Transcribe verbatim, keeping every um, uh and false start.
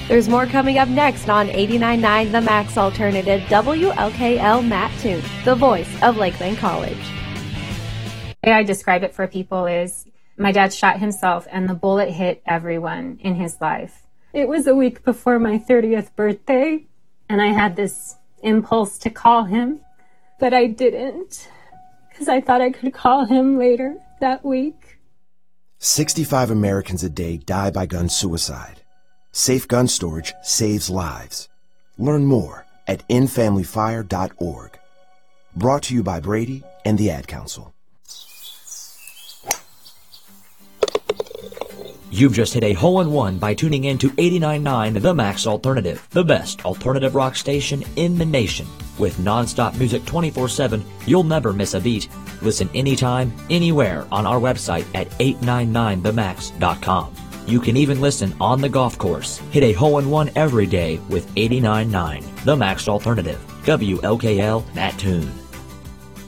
There's more coming up next on eighty-nine point nine The Max Alternative, W L K L Mattoon, the voice of Lakeland College. The way I describe it for people is my dad shot himself and the bullet hit everyone in his life. It was a week before my thirtieth birthday, and I had this impulse to call him, but I didn't because I thought I could call him later that week. sixty-five Americans a day die by gun suicide. Safe gun storage saves lives. Learn more at end family fire dot org. Brought to you by Brady and the Ad Council. You've just hit a hole-in-one by tuning in to eighty-nine point nine The Max Alternative, the best alternative rock station in the nation. With non-stop music twenty-four seven, you'll never miss a beat. Listen anytime, anywhere on our website at eight nine nine the max dot com. You can even listen on the golf course. Hit a hole-in-one every day with eighty-nine point nine The Max Alternative, W L K L Mattoon.